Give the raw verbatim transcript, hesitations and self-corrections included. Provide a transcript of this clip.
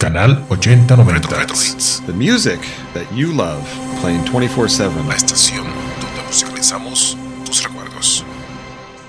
Canal ochenta noventa. Retro, Retro Hits. The music that you love, playing twenty-four seven. La estación donde musicalizamos tus recuerdos.